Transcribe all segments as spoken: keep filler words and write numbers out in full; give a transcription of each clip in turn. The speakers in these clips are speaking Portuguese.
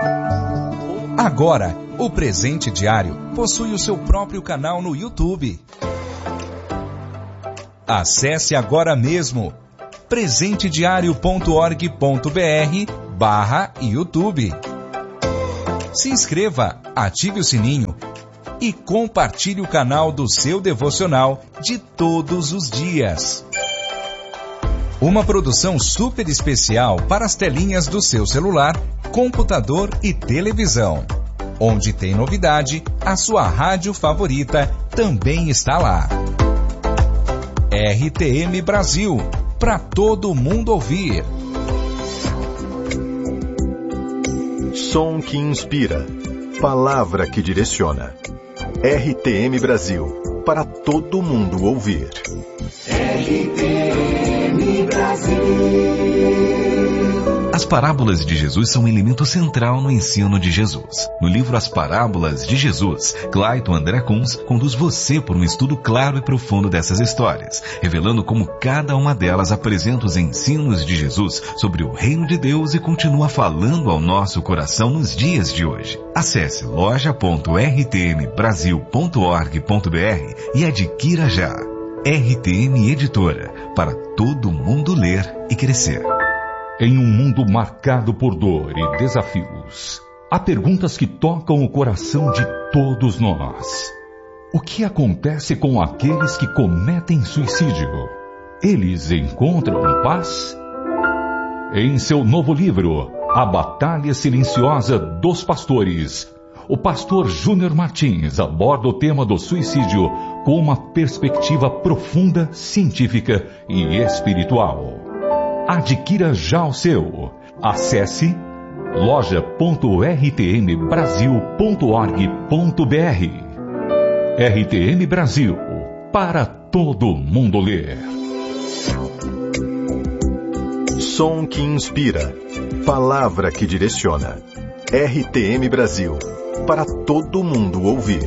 Agora, o Presente Diário possui o seu próprio canal no YouTube. Acesse agora mesmo presentediario ponto org ponto br barra YouTube. Se inscreva, ative o sininho e compartilhe o canal do seu devocional de todos os dias. Uma produção super especial para as telinhas do seu celular, computador e televisão. Onde tem novidade, a sua rádio favorita também está lá. R T M Brasil, para todo mundo ouvir. Som que inspira, palavra que direciona. R T M Brasil, para todo mundo ouvir. R T M Brasil. As parábolas de Jesus são um elemento central no ensino de Jesus. No livro As Parábolas de Jesus, Clayton André Kunz conduz você por um estudo claro e profundo dessas histórias, revelando como cada uma delas apresenta os ensinos de Jesus sobre o reino de Deus e continua falando ao nosso coração nos dias de hoje. Acesse loja ponto r t m brasil ponto org ponto br e adquira já. R T M Editora, para todo mundo ler e crescer. Em um mundo marcado por dor e desafios, há perguntas que tocam o coração de todos nós. O que acontece com aqueles que cometem suicídio? Eles encontram paz? Em seu novo livro, A Batalha Silenciosa dos Pastores, o pastor Júnior Martins aborda o tema do suicídio com uma perspectiva profunda, científica e espiritual. Adquira já o seu. Acesse loja ponto r t m brasil ponto org ponto br. R T M Brasil, para todo mundo ler. Som que inspira, palavra que direciona. R T M Brasil, para todo mundo ouvir.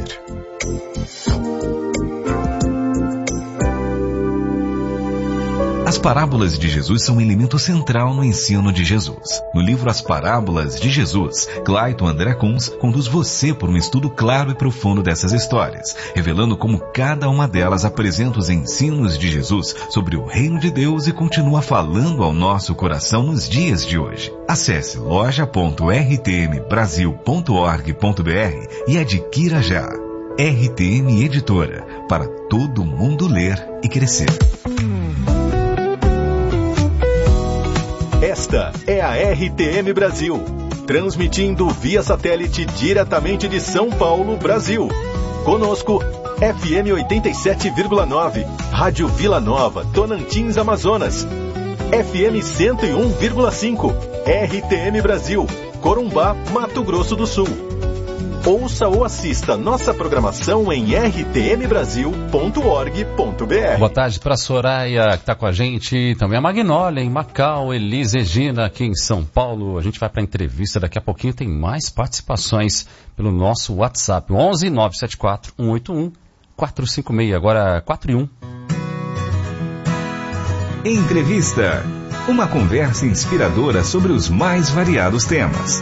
As parábolas de Jesus são um elemento central no ensino de Jesus. No livro As Parábolas de Jesus, Clayton André Kunz conduz você por um estudo claro e profundo dessas histórias, revelando como cada uma delas apresenta os ensinos de Jesus sobre o reino de Deus e continua falando ao nosso coração nos dias de hoje. Acesse loja ponto r t m brasil ponto org ponto br e adquira já. R T M Editora, para todo mundo ler e crescer. Esta é a R T M Brasil, transmitindo via satélite diretamente de São Paulo, Brasil. Conosco, F M oitenta e sete vírgula nove, Rádio Vila Nova, Tonantins, Amazonas. F M cento e um vírgula cinco, R T M Brasil, Corumbá, Mato Grosso do Sul. Ouça ou assista nossa programação em r t m brasil ponto org ponto br. Boa tarde para a Soraya, que está com a gente. Também a Magnólia, em Macau, Elise Regina, aqui em São Paulo. A gente vai para a entrevista daqui a pouquinho. Tem mais participações pelo nosso WhatsApp. onze nove sete quatro um oito um quatro cinco seis, agora quatro e um. Entrevista. Uma conversa inspiradora sobre os mais variados temas.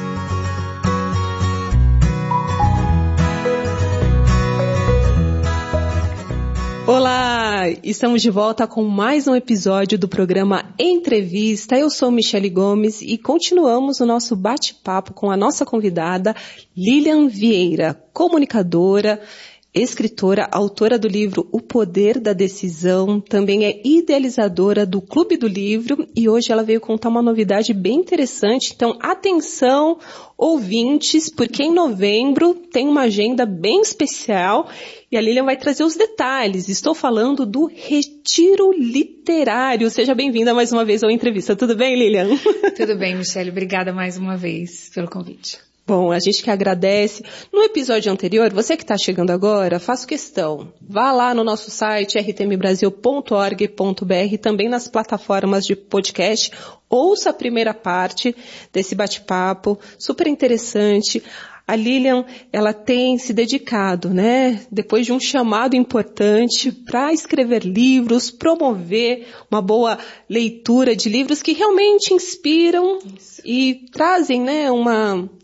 Olá, estamos de volta com mais um episódio do programa Entrevista. Eu sou Michele Gomes e continuamos o nosso bate-papo com a nossa convidada Lilian Vieira, comunicadora, escritora, autora do livro O Poder da Decisão, também é idealizadora do Clube do Livro e hoje ela veio contar uma novidade bem interessante. Então, atenção, ouvintes, porque em novembro tem uma agenda bem especial e a Lilian vai trazer os detalhes. Estou falando do Retiro Literário. Seja bem-vinda mais uma vez à entrevista. Tudo bem, Lilian? Tudo bem, Michele. Obrigada mais uma vez pelo convite. Bom, a gente que agradece. No episódio anterior, você que está chegando agora, faço questão. Vá lá no nosso site r t m brasil ponto org ponto br, também nas plataformas de podcast. Ouça a primeira parte desse bate-papo, super interessante. A Lilian, ela tem se dedicado, né, depois de um chamado importante para escrever livros, promover uma boa leitura de livros que realmente inspiram e trazem, né, uma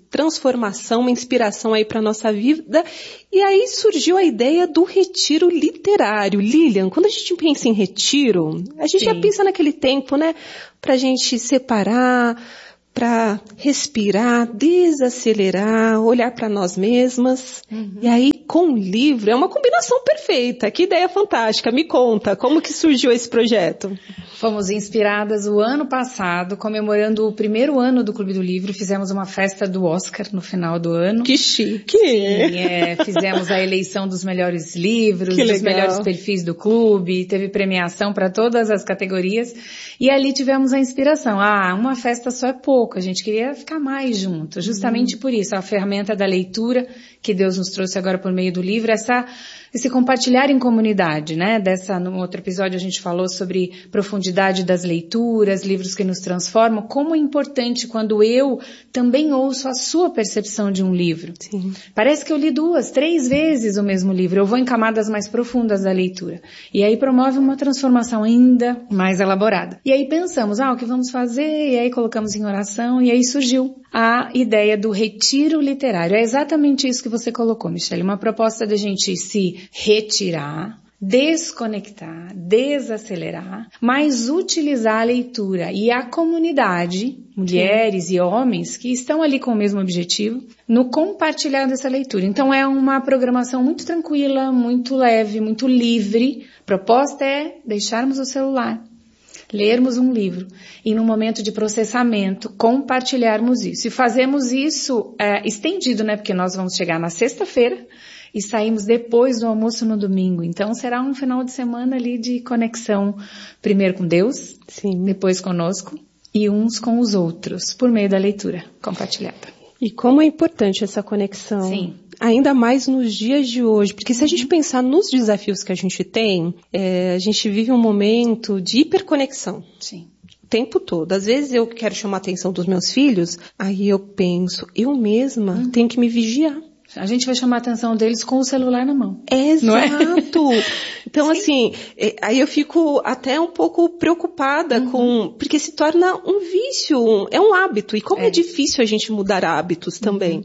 transformação, uma inspiração aí para nossa vida. E aí surgiu a ideia do retiro literário. Lilian, quando a gente pensa em retiro, a gente Sim. já pensa naquele tempo, né? Pra gente separar, para respirar, desacelerar, olhar para nós mesmas. Uhum. E aí, com o livro, é uma combinação perfeita. Que ideia fantástica. Me conta, como que surgiu esse projeto? Fomos inspiradas o ano passado, comemorando o primeiro ano do Clube do Livro. Fizemos uma festa do Oscar no final do ano. Que chique! Sim, é, fizemos a eleição dos melhores livros, que dos legal. melhores perfis do clube. Teve premiação para todas as categorias. E ali tivemos a inspiração. Ah, uma festa só é pouco. A gente queria ficar mais junto, justamente hum. por isso, a ferramenta da leitura que Deus nos trouxe agora por meio do livro, essa, esse compartilhar em comunidade, né? Dessa, no outro episódio a gente falou sobre profundidade das leituras, livros que nos transformam, como é importante quando eu também ouço a sua percepção de um livro. Sim. Parece que eu li duas, três vezes o mesmo livro, eu vou em camadas mais profundas da leitura. E aí promove uma transformação ainda mais elaborada. E aí pensamos, ah, o que vamos fazer? E aí colocamos em oração, e aí surgiu a ideia do retiro literário. É exatamente isso que você colocou, Michele, uma proposta da gente se retirar, desconectar, desacelerar, mas utilizar a leitura e a comunidade, mulheres Sim. e homens que estão ali com o mesmo objetivo, no compartilhar dessa leitura. Então é uma programação muito tranquila, muito leve, muito livre. A proposta é deixarmos o celular, lermos um livro e num momento de processamento compartilharmos isso. E fazemos isso é, estendido, né? Porque nós vamos chegar na sexta-feira e saímos depois do almoço no domingo. Então será um final de semana ali de conexão, primeiro com Deus, Sim. depois conosco e uns com os outros, por meio da leitura compartilhada. E como é importante essa conexão. Sim. Ainda mais nos dias de hoje, porque se a gente pensar nos desafios que a gente tem, é, a gente vive um momento de hiperconexão. Sim. O tempo todo. Às vezes eu quero chamar a atenção dos meus filhos, aí eu penso, eu mesma hum. tenho que me vigiar. A gente vai chamar a atenção deles com o celular na mão. Exato. É? Então, Sim. assim, aí eu fico até um pouco preocupada uhum. com... Porque se torna um vício, é um hábito. E como é, é difícil a gente mudar hábitos também. Uhum.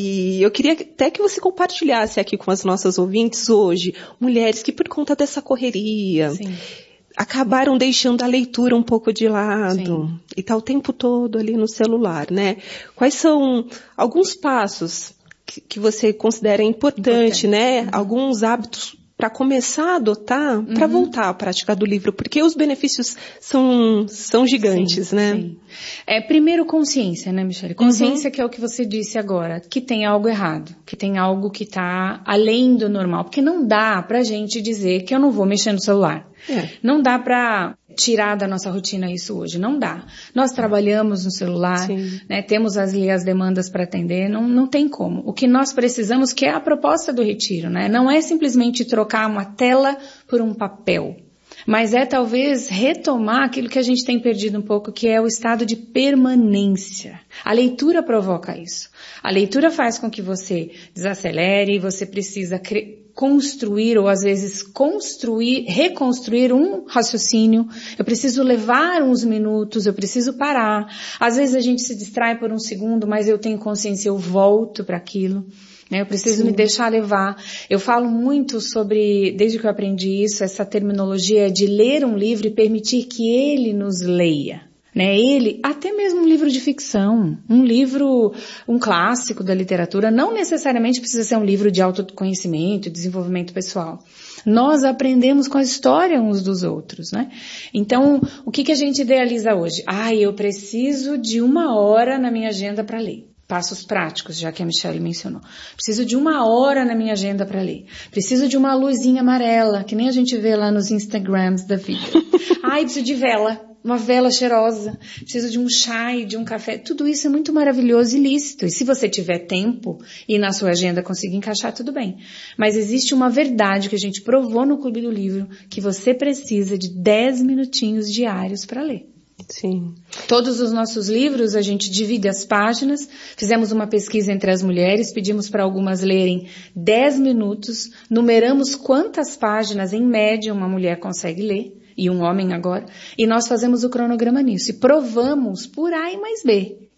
E eu queria até que você compartilhasse aqui com as nossas ouvintes hoje, mulheres que por conta dessa correria... Sim. acabaram deixando a leitura um pouco de lado. Sim. E tá o tempo todo ali no celular, né? Quais são alguns passos que você considera importante, importante. né? Uhum. Alguns hábitos para começar a adotar, uhum. para voltar à prática do livro, porque os benefícios são, são gigantes, sim, né? Sim. É, primeiro consciência, né, Michele? Consciência uhum. que é o que você disse agora, que tem algo errado, que tem algo que está além do normal, porque não dá pra gente dizer que eu não vou mexer no celular. É. Não dá pra tirar da nossa rotina isso hoje, não dá. Nós trabalhamos no celular, né, temos as, as demandas para atender, não, não tem como. O que nós precisamos, que é a proposta do retiro, né, não é simplesmente trocar uma tela por um papel, mas é talvez retomar aquilo que a gente tem perdido um pouco, que é o estado de permanência. A leitura provoca isso. A leitura faz com que você desacelere, você precisa cre- construir ou às vezes construir, reconstruir um raciocínio. Eu preciso levar uns minutos, eu preciso parar. Às vezes a gente se distrai por um segundo, mas eu tenho consciência, eu volto para aquilo. Eu preciso Sim. me deixar levar. Eu falo muito sobre, desde que eu aprendi isso, essa terminologia de ler um livro e permitir que ele nos leia. Né? Ele, até mesmo um livro de ficção, um livro, um clássico da literatura, não necessariamente precisa ser um livro de autoconhecimento, desenvolvimento pessoal. Nós aprendemos com a história uns dos outros, né? Então, o que, que a gente idealiza hoje? Ah, eu preciso de uma hora na minha agenda para ler. Passos práticos, já que a Michele mencionou. Preciso de uma hora na minha agenda para ler. Preciso de uma luzinha amarela, que nem a gente vê lá nos Instagrams da vida. Ai, preciso de vela. Uma vela cheirosa, preciso de um chá e de um café, tudo isso é muito maravilhoso e lícito, e se você tiver tempo e na sua agenda conseguir encaixar, tudo bem. Mas existe uma verdade que a gente provou no Clube do Livro, que você precisa de dez minutinhos diários para ler. Sim. Todos os nossos livros, a gente divide as páginas, fizemos uma pesquisa entre as mulheres, pedimos para algumas lerem dez minutos, numeramos quantas páginas em média uma mulher consegue ler, e um homem agora, e nós fazemos o cronograma nisso, e provamos por A e mais B,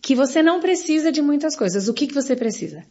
que você não precisa de muitas coisas. O que, que você precisa?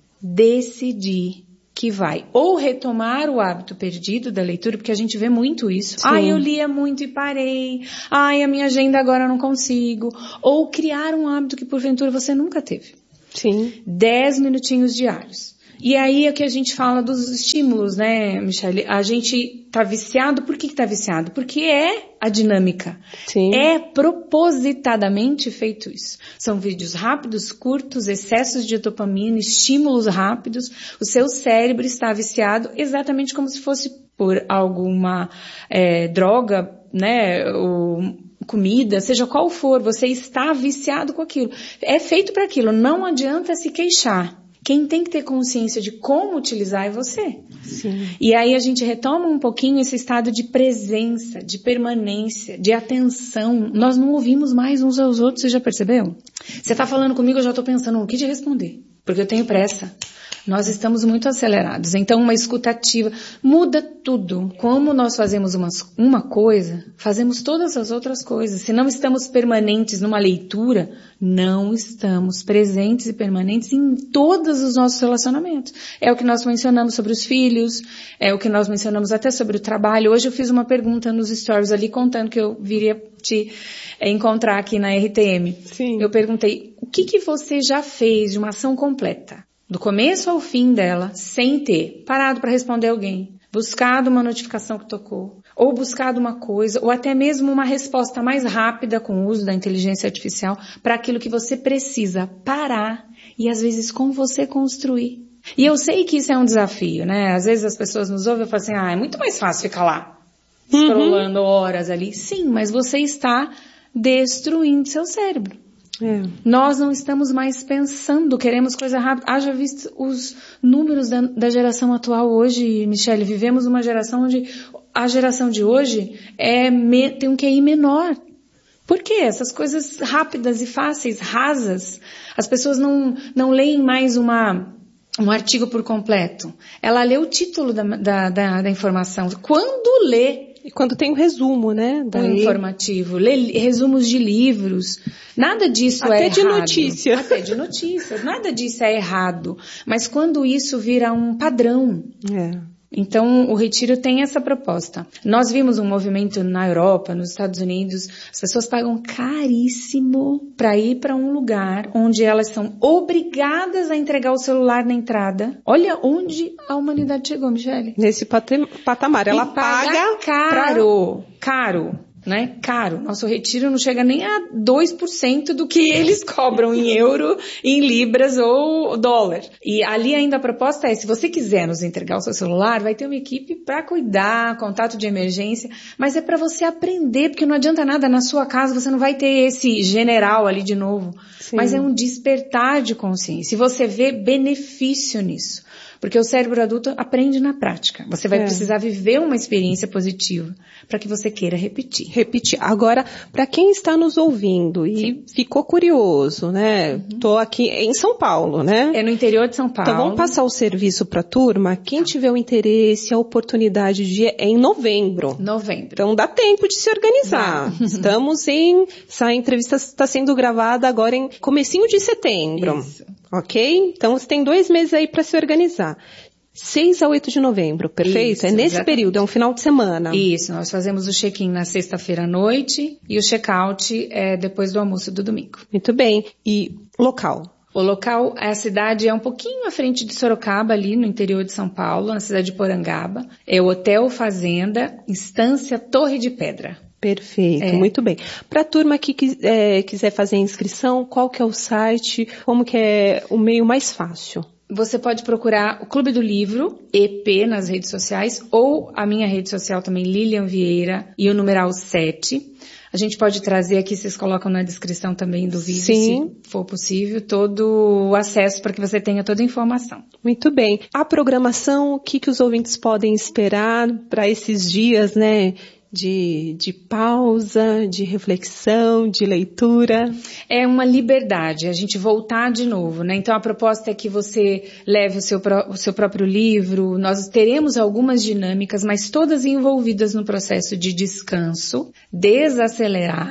Decidir que vai ou retomar o hábito perdido da leitura, porque a gente vê muito isso. Sim. Ai, eu lia muito e parei. Ai, a minha agenda agora eu não consigo. Ou criar um hábito que porventura você nunca teve. Sim. Dez minutinhos diários. E aí é que a gente fala dos estímulos, né, Michele? A gente tá viciado, por que que tá viciado? Porque é a dinâmica. Sim. É propositadamente feito isso. São vídeos rápidos, curtos, excessos de dopamina, estímulos rápidos. O seu cérebro está viciado exatamente como se fosse por alguma é, droga, né, ou comida, seja qual for, você está viciado com aquilo. É feito para aquilo, não adianta se queixar. Quem tem que ter consciência de como utilizar é você. Sim. E aí a gente retoma um pouquinho esse estado de presença, de permanência, de atenção. Nós não ouvimos mais uns aos outros, você já percebeu? Você está falando comigo, eu já estou pensando no que te responder, porque eu tenho pressa. Nós estamos muito acelerados, então uma escutativa muda tudo. Como nós fazemos uma, uma coisa, fazemos todas as outras coisas. Se não estamos permanentes numa leitura, não estamos presentes e permanentes em todos os nossos relacionamentos. É o que nós mencionamos sobre os filhos, é o que nós mencionamos até sobre o trabalho. Hoje eu fiz uma pergunta nos stories ali, contando que eu viria te é, encontrar aqui na R T M. Sim. Eu perguntei, o que, que você já fez de uma ação completa? Do começo ao fim dela, sem ter parado para responder alguém, buscado uma notificação que tocou, ou buscado uma coisa, ou até mesmo uma resposta mais rápida com o uso da inteligência artificial para aquilo que você precisa parar e às vezes com você construir. E eu sei que isso é um desafio, né? Às vezes as pessoas nos ouvem e falam assim, ah, é muito mais fácil ficar lá, scrollando uhum. horas ali. Sim, mas você está destruindo seu cérebro. É. Nós não estamos mais pensando, queremos coisa rápida. Haja visto os números da, da geração atual hoje, Michele. Vivemos uma geração onde a geração de hoje é, me, tem um Q I menor. Por quê? Essas coisas rápidas e fáceis, rasas. As pessoas não, não leem mais uma, um artigo por completo. Ela lê o título da, da, da, da informação. Quando lê, e quando tem um resumo, né? Daí... Um informativo, lê resumos de livros, nada disso Até é errado. Até de notícia. Até de notícias, nada disso é errado. Mas quando isso vira um padrão... É. Então, o Retiro tem essa proposta. Nós vimos um movimento na Europa, nos Estados Unidos, as pessoas pagam caríssimo para ir para um lugar onde elas são obrigadas a entregar o celular na entrada. Olha onde a humanidade chegou, Michele. Nesse patamar. Ela e paga, paga caro, pra... caro. Né? Caro. Nosso retiro não chega nem a dois por cento do que eles cobram em euro, em libras ou dólar. E ali ainda a proposta é, se você quiser nos entregar o seu celular, vai ter uma equipe para cuidar, contato de emergência, mas é para você aprender, porque não adianta nada na sua casa, você não vai ter esse general ali de novo. Sim. Mas é um despertar de consciência. E você vê benefício nisso. Porque o cérebro adulto aprende na prática. Você vai é. precisar viver uma experiência positiva para que você queira repetir. Repetir. Agora, para quem está nos ouvindo e Sim. ficou curioso, né? Uhum. Tô aqui em São Paulo, né? É no interior de São Paulo. Então vamos passar o serviço para a turma. Quem tiver o interesse, a oportunidade de é em novembro. Novembro. Então dá tempo de se organizar. Vai. Estamos em... Essa entrevista está sendo gravada agora em comecinho de setembro. Isso. Ok? Então você tem dois meses aí para se organizar. seis a oito de novembro, perfeito? Isso, é nesse exatamente. período, é um final de semana. Isso, nós fazemos o check-in na sexta-feira à noite e o check-out é depois do almoço do domingo. Muito bem. E local? O local, a cidade é um pouquinho à frente de Sorocaba, ali no interior de São Paulo, na cidade de Porangaba. É o Hotel Fazenda, Estância Torre de Pedra. Perfeito, é. Muito bem. Para a turma que é, quiser fazer a inscrição, qual que é o site, como que é o meio mais fácil? Você pode procurar o Clube do Livro, E P, nas redes sociais, ou a minha rede social também, Lilian Vieira, e o numeral sete. A gente pode trazer aqui, vocês colocam na descrição também do vídeo, Sim. se for possível, todo o acesso para que você tenha toda a informação. Muito bem. A programação, o que, que os ouvintes podem esperar para esses dias, né? De, de pausa, de reflexão, de leitura. É uma liberdade, a gente voltar de novo, né? Então a proposta é que você leve o seu, o seu próprio livro, nós teremos algumas dinâmicas, mas todas envolvidas no processo de descanso, desacelerar,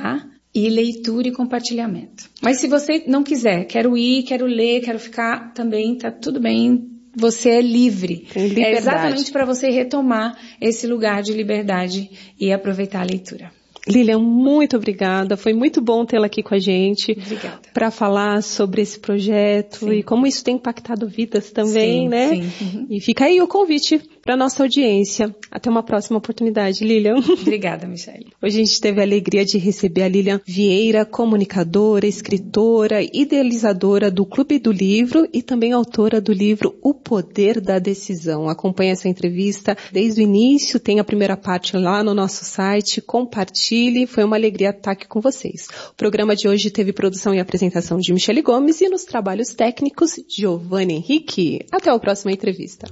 E leitura e compartilhamento. Mas se você não quiser, quero ir, quero ler, quero ficar, também tá tudo bem, você é livre. É exatamente para você retomar esse lugar de liberdade e aproveitar a leitura. Lilian, muito obrigada. Foi muito bom tê-la aqui com a gente. Obrigada. Para falar sobre esse projeto, sim, e como isso tem impactado vidas também, sim, né? Sim. Uhum. E fica aí o convite para nossa audiência. Até uma próxima oportunidade, Lilian. Obrigada, Michele. Hoje a gente teve a alegria de receber a Lilian Vieira, comunicadora, escritora, idealizadora do Clube do Livro e também autora do livro O Poder da Decisão. Acompanhe essa entrevista desde o início, tem a primeira parte lá no nosso site, compartilhe. Foi uma alegria estar aqui com vocês. O programa de hoje teve produção e apresentação de Michele Gomes e nos trabalhos técnicos, Giovanni Henrique. Até a próxima entrevista.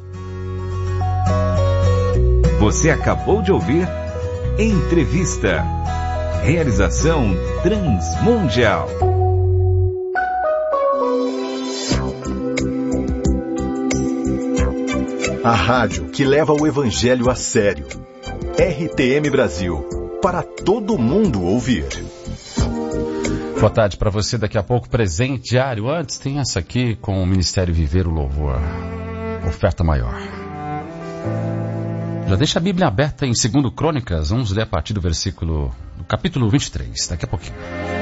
Você acabou de ouvir Entrevista. Realização Transmundial. A rádio que leva o evangelho a sério. R T M Brasil. Para todo mundo ouvir. Boa tarde para você. Daqui a pouco, presente diário. Antes tem essa aqui com o Ministério Viver o Louvor. Oferta maior. Já deixa a Bíblia aberta em Segundo Crônicas. Vamos ler a partir do versículo, do capítulo vinte e três. Daqui a pouquinho.